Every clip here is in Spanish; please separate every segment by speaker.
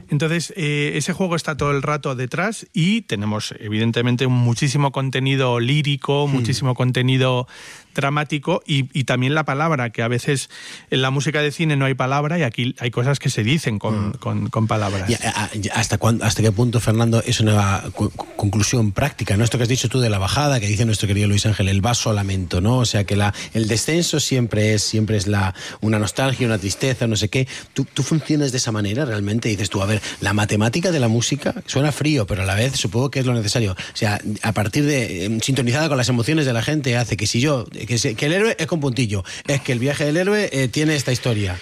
Speaker 1: Entonces, ese juego está todo el rato detrás y tenemos, evidentemente, muchísimo contenido lírico, muchísimo contenido dramático y también la palabra, que a veces en la música de cine no hay palabra y aquí hay cosas que se dicen con palabras.
Speaker 2: ¿Hasta qué punto, Fernando, es una conclusión práctica, ¿no? Esto que has dicho tú de la bajada, que dice nuestro querido Luis Ángel, el vaso a lamento, ¿no? O sea, que el descenso siempre es una nostalgia, una tristeza, no sé qué. ¿Tú funcionas de esa manera realmente? Dices tú, a ver, la matemática de la música suena frío, pero a la vez supongo que es lo necesario. O sea, a partir de sintonizada con las emociones de la gente, hace que si yo... Que el héroe es con puntillo, es que el viaje del héroe tiene esta historia.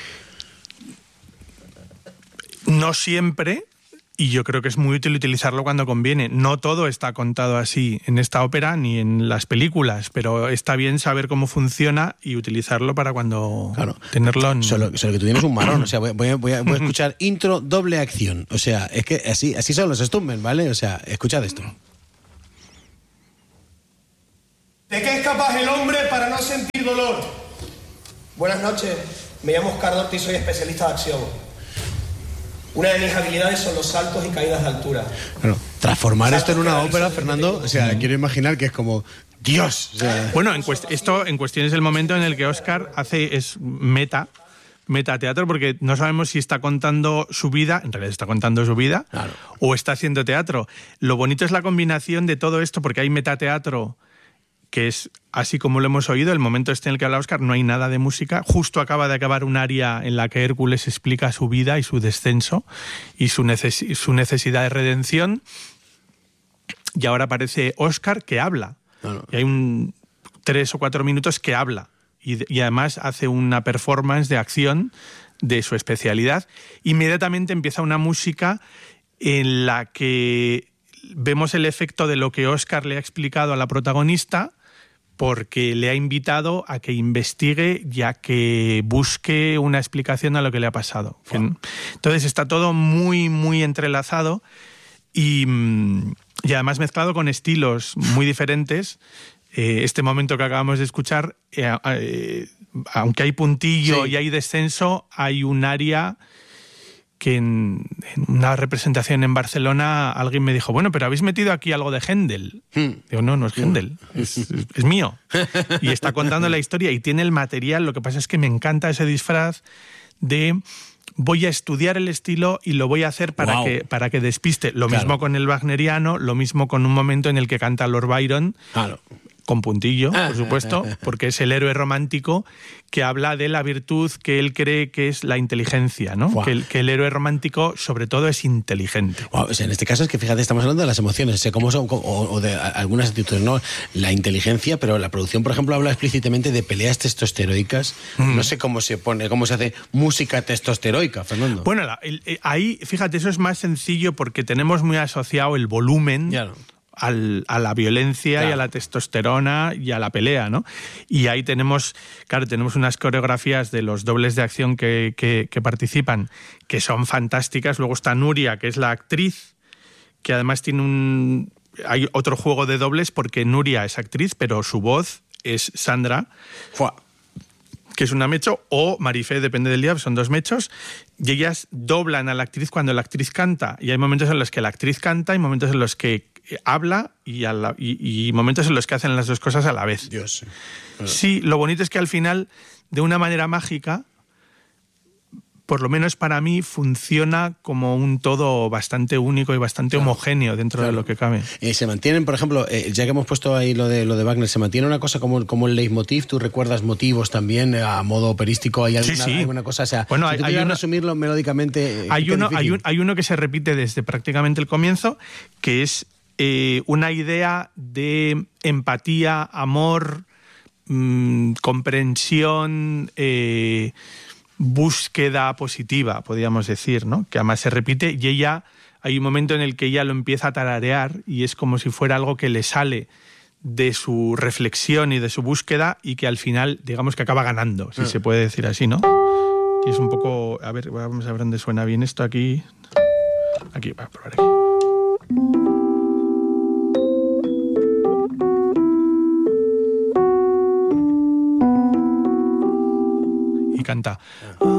Speaker 1: No siempre, y yo creo que es muy útil utilizarlo cuando conviene. No todo está contado así en esta ópera ni en las películas, pero está bien saber cómo funciona y utilizarlo para cuando tenerlo en...
Speaker 2: Solo que tú tienes un marrón, o sea, voy a escuchar intro doble acción, o sea, es que así son los Stummel, ¿vale? O sea, escuchad esto.
Speaker 3: ¿De qué es capaz el hombre para no sentir dolor? Buenas noches, me llamo Oscar Dorte y soy especialista de acción. Una de mis habilidades son los saltos y caídas de altura.
Speaker 2: Bueno, transformar esto en una ópera, Fernando, o sea, quiero imaginar que es como... ¡Dios! O sea...
Speaker 1: Bueno, esto en cuestión es el momento en el que Oscar es metateatro, porque no sabemos si está contando su vida, en realidad está contando su vida,
Speaker 2: claro,
Speaker 1: o está haciendo teatro. Lo bonito es la combinación de todo esto, porque hay metateatro, que es así como lo hemos oído, el momento este en el que habla Oscar, no hay nada de música, justo acaba de acabar un aria en la que Hércules explica su vida y su descenso y su necesidad de redención, y ahora aparece Oscar que habla, y hay 3 o 4 minutos que habla, y además hace una performance de acción de su especialidad. Inmediatamente empieza una música en la que vemos el efecto de lo que Oscar le ha explicado a la protagonista, porque le ha invitado a que investigue y a que busque una explicación a lo que le ha pasado. Wow. Entonces está todo muy, muy entrelazado y además mezclado con estilos muy diferentes. Este momento que acabamos de escuchar, aunque hay puntillo y hay descenso, hay un aria que en una representación en Barcelona alguien me dijo, bueno, pero habéis metido aquí algo de Händel. Digo, no es Händel, es mío. Y está contando la historia y tiene el material. Lo que pasa es que me encanta ese disfraz de voy a estudiar el estilo y lo voy a hacer para que despiste. Lo mismo con el wagneriano, lo mismo con un momento en el que canta Lord Byron. Claro. Con puntillo, por supuesto, porque es el héroe romántico que habla de la virtud que él cree que es la inteligencia, ¿no? Wow. Que el héroe romántico, sobre todo, es inteligente.
Speaker 2: Wow. O sea, en este caso es que, fíjate, estamos hablando de las emociones, o sea, cómo son, o de algunas actitudes, ¿no? La inteligencia, pero la producción, por ejemplo, habla explícitamente de peleas testosteroicas. No sé cómo se hace música testosteroica, Fernando.
Speaker 1: Bueno, ahí, fíjate, eso es más sencillo porque tenemos muy asociado el volumen... Ya no. A la violencia y a la testosterona y a la pelea, ¿no? Y ahí tenemos unas coreografías de los dobles de acción que participan, que son fantásticas. Luego está Nuria, que es la actriz, que además hay otro juego de dobles porque Nuria es actriz, pero su voz es Sandra, que es una mecho, o Marifé, depende del día, son 2 mechos, y ellas doblan a la actriz cuando la actriz canta. Y hay momentos en los que la actriz canta y momentos en los que habla y momentos en los que hacen las 2 cosas a la vez.
Speaker 2: Dios.
Speaker 1: Sí, lo bonito es que al final, de una manera mágica, por lo menos para mí, funciona como un todo bastante único y bastante homogéneo dentro de lo que cabe.
Speaker 2: Se mantienen, por ejemplo, ya que hemos puesto ahí lo de Wagner, ¿se mantiene una cosa como el leitmotiv? ¿Tú recuerdas motivos también a modo operístico? ¿Hay alguna cosa? O sea,
Speaker 1: bueno,
Speaker 2: si tú quieres resumirlo melódicamente...
Speaker 1: Hay uno que se repite desde prácticamente el comienzo, que es una idea de empatía, amor, comprensión... búsqueda positiva, podríamos decir, ¿no? Que además se repite y hay un momento en el que ella lo empieza a tararear y es como si fuera algo que le sale de su reflexión y de su búsqueda y que al final, digamos que acaba ganando, si se puede decir así, ¿no? Y es un poco... A ver, vamos a ver dónde suena bien esto aquí. Aquí, voy a probar aquí. Y canta.